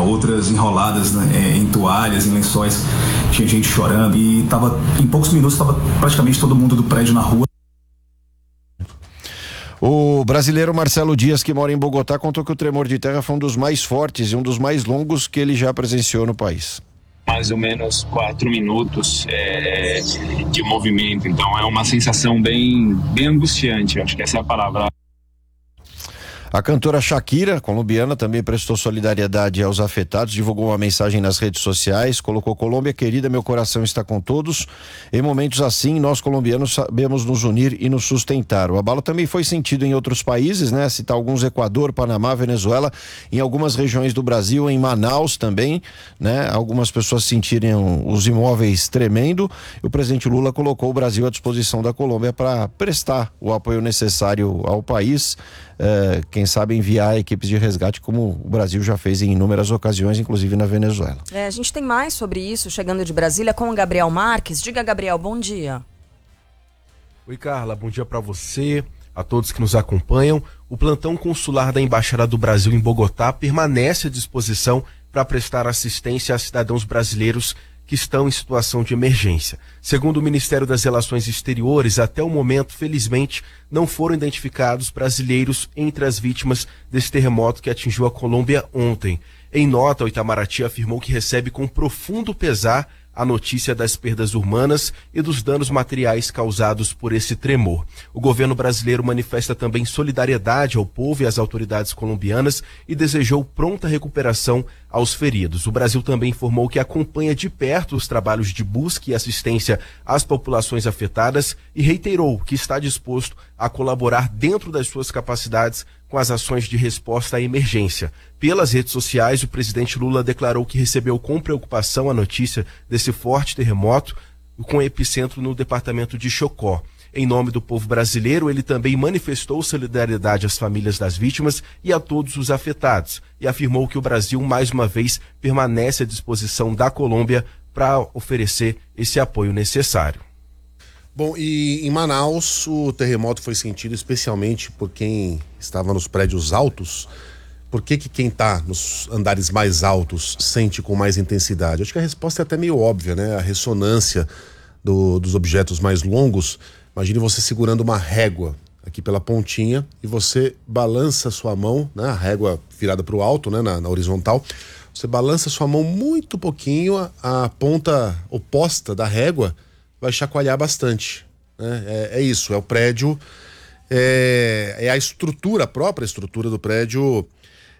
outras enroladas, né, em toalhas, em lençóis, tinha gente chorando e em poucos minutos estava praticamente todo mundo do prédio na rua. O brasileiro Marcelo Dias, que mora em Bogotá, contou que o tremor de terra foi um dos mais fortes e um dos mais longos que ele já presenciou no país. Mais ou menos 4 minutos de movimento, então é uma sensação bem angustiante, acho que essa é a palavra. A cantora Shakira, colombiana, também prestou solidariedade aos afetados, divulgou uma mensagem nas redes sociais, colocou: Colômbia querida, meu coração está com todos. Em momentos assim, nós colombianos sabemos nos unir e nos sustentar. O abalo também foi sentido em outros países, né? Citar alguns: Equador, Panamá, Venezuela, em algumas regiões do Brasil, em Manaus também, né? Algumas pessoas sentiram os imóveis tremendo. E o presidente Lula colocou o Brasil à disposição da Colômbia para prestar o apoio necessário ao país. Quem sabe enviar equipes de resgate, como o Brasil já fez em inúmeras ocasiões, inclusive na Venezuela. A gente tem mais sobre isso chegando de Brasília com o Gabriel Marques. Diga, Gabriel, bom dia. Oi, Carla, bom dia para você, a todos que nos acompanham. O plantão consular da Embaixada do Brasil em Bogotá permanece à disposição para prestar assistência a cidadãos brasileiros que estão em situação de emergência. Segundo o Ministério das Relações Exteriores, até o momento, felizmente, não foram identificados brasileiros entre as vítimas desse terremoto que atingiu a Colômbia ontem. Em nota, o Itamaraty afirmou que recebe com profundo pesar a notícia das perdas humanas e dos danos materiais causados por esse tremor. O governo brasileiro manifesta também solidariedade ao povo e às autoridades colombianas e desejou pronta recuperação aos feridos. O Brasil também informou que acompanha de perto os trabalhos de busca e assistência às populações afetadas e reiterou que está disposto a colaborar dentro das suas capacidades com as ações de resposta à emergência. Pelas redes sociais, o presidente Lula declarou que recebeu com preocupação a notícia desse forte terremoto, com epicentro no departamento de Chocó. Em nome do povo brasileiro, ele também manifestou solidariedade às famílias das vítimas e a todos os afetados, e afirmou que o Brasil, mais uma vez, permanece à disposição da Colômbia para oferecer esse apoio necessário. Bom, e em Manaus o terremoto foi sentido especialmente por quem estava nos prédios altos. Por que quem está nos andares mais altos sente com mais intensidade? Acho que a resposta é até meio óbvia, né? A ressonância dos objetos mais longos. Imagine você segurando uma régua aqui pela pontinha e você balança sua mão, né? A régua virada para o alto, né? Na horizontal. Você balança sua mão muito pouquinho, a ponta oposta da régua vai chacoalhar bastante, né? É isso, é o prédio, é a estrutura, a própria estrutura do prédio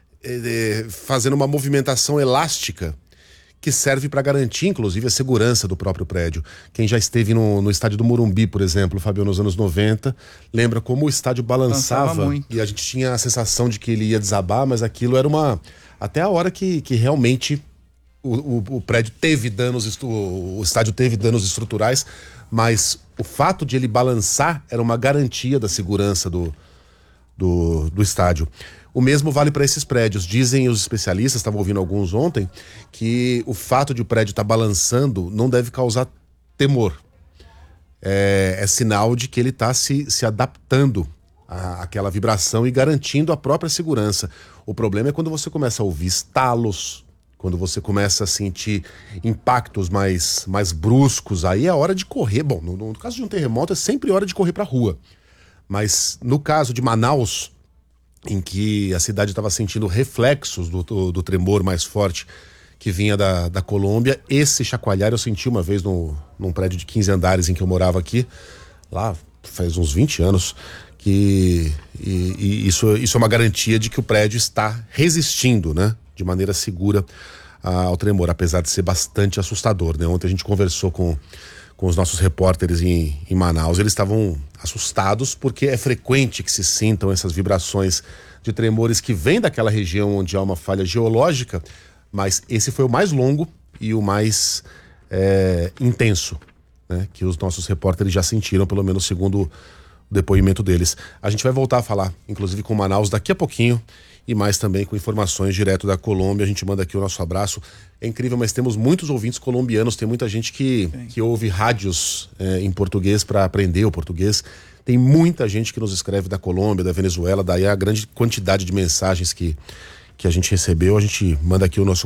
fazendo uma movimentação elástica que serve para garantir, inclusive, a segurança do próprio prédio. Quem já esteve no estádio do Morumbi, por exemplo, Fabio, nos anos 90, lembra como o estádio balançava e a gente tinha a sensação de que ele ia desabar, mas aquilo era até a hora que realmente o prédio teve danos, o estádio teve danos estruturais, mas o fato de ele balançar era uma garantia da segurança do estádio. O mesmo vale para esses prédios. Dizem os especialistas, estava ouvindo alguns ontem, que o fato de o prédio estar balançando não deve causar temor. É sinal de que ele está se adaptando àquela vibração e garantindo a própria segurança. O problema é quando você começa a ouvir estalos, quando você começa a sentir impactos mais bruscos, aí é hora de correr. Bom, no caso de um terremoto é sempre hora de correr para a rua. Mas no caso de Manaus, em que a cidade estava sentindo reflexos do tremor mais forte que vinha da Colômbia, esse chacoalhar eu senti uma vez num prédio de 15 andares em que eu morava aqui, lá faz uns 20 anos, e isso é uma garantia de que o prédio está resistindo, né, de maneira segura ao tremor, apesar de ser bastante assustador, né? Ontem a gente conversou com os nossos repórteres em Manaus, eles estavam assustados porque é frequente que se sintam essas vibrações de tremores que vêm daquela região onde há uma falha geológica, mas esse foi o mais longo e o mais intenso, né, que os nossos repórteres já sentiram, pelo menos segundo o depoimento deles. A gente vai voltar a falar, inclusive com Manaus daqui a pouquinho, e mais também com informações direto da Colômbia. A gente manda aqui o nosso abraço. É incrível, mas temos muitos ouvintes colombianos, tem muita gente que ouve rádios em português para aprender o português. Tem muita gente que nos escreve da Colômbia, da Venezuela, daí a grande quantidade de mensagens que a gente recebeu. A gente manda aqui o nosso